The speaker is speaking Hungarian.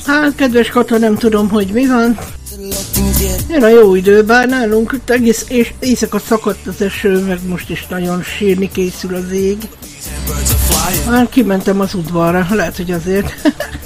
Hát, kedves Kata, nem tudom, hogy mi van. Jön a jó idő, bár nálunk itt egész éjszaka szakadt az eső, meg most is nagyon sírni készül az ég. Már kimentem az udvarra, lehet, hogy azért.